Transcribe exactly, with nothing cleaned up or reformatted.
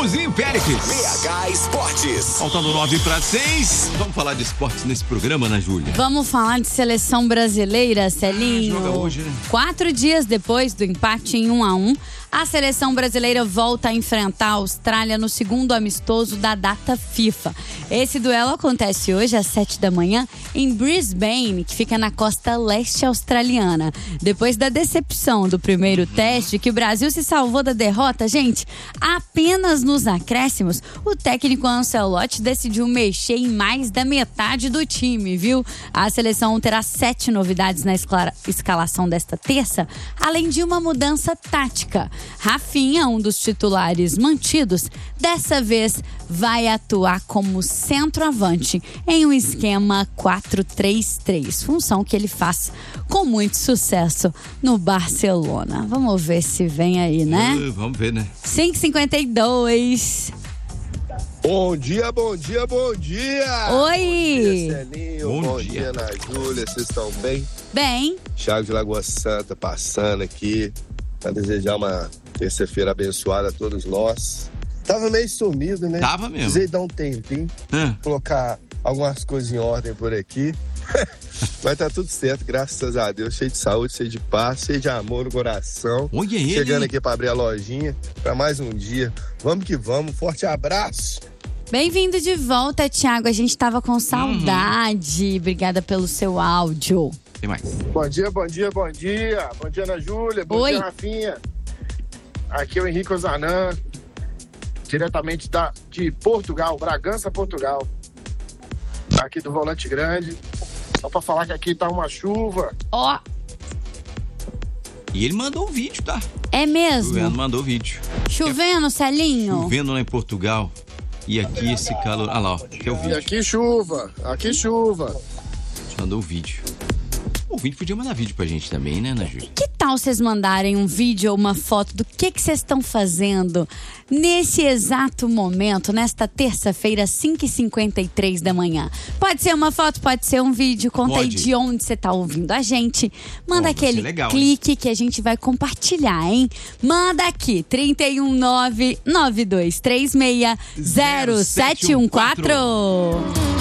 Raulzinho Péricles. B H Esportes. Faltando nove para seis. Vamos falar de esportes nesse programa, Ana Júlia? Vamos falar de seleção brasileira, Celinho. Ah, joga hoje, né? Quatro dias depois do empate em um a um, a seleção brasileira volta a enfrentar a Austrália no segundo amistoso da data FIFA. Esse duelo acontece hoje às sete da manhã em Brisbane, que fica na costa leste australiana. Depois da decepção do primeiro teste, que o Brasil se salvou da derrota, gente, apenas nos acréscimos, o técnico Ancelotti decidiu mexer em mais da metade do time, viu? A seleção terá sete novidades na escalação desta terça, além de uma mudança tática. Rafinha, um dos titulares mantidos, dessa vez vai atuar como centroavante em um esquema quatro três três, função que ele faz com muito sucesso no Barcelona. Vamos ver se vem aí, né? Uh, vamos ver, né? cinco e cinquenta e dois. Bom dia, bom dia, bom dia! Oi! Bom dia, Celinho. Bom Bom, dia. dia, Ana Júlia. Vocês estão bem? Bem, Thiago de Lagoa Santa passando aqui para desejar uma terça-feira abençoada a todos nós. Tava meio sumido, né? Tava mesmo. Precisei dar um tempinho, Ah, colocar algumas coisas em ordem por aqui. Mas tá tudo certo, graças a Deus. Cheio de saúde, cheio de paz, cheio de amor no coração. olha ele. Chegando aqui para abrir a lojinha para mais um dia. Vamos que vamos. Forte abraço. bem-vindo de volta, Thiago. A gente tava com saudade. Obrigada pelo seu áudio. Tem mais. Bom dia, bom dia, bom dia. Bom dia, Ana Júlia. Bom Oi. dia, Rafinha. Aqui é o Henrique Ozanan, diretamente da, de Portugal, Bragança, Portugal. Aqui do Volante Grande. Só pra falar que aqui tá uma chuva. Ó, E ele mandou um vídeo, tá? é Chovendo, mesmo? mandou vídeo. Chovendo, Celinho? Chovendo lá em Portugal. E aqui esse calor. Ah lá, ó. Aqui é o E vídeo. aqui chuva, aqui chuva. Mandou o vídeo. O vídeo podia mandar vídeo pra gente também, né, Ana Júlia? Que tal vocês mandarem um vídeo ou uma foto do que que vocês estão fazendo nesse exato momento, nesta terça-feira, cinco e cinquenta e três da manhã? Pode ser uma foto, pode ser um vídeo. Conta aí Pode. de onde você tá ouvindo a gente. Manda Bom, vai ser aquele legal, clique que a gente vai compartilhar, hein? Manda aqui, trinta e um nove nove dois três seis zero sete um quatro.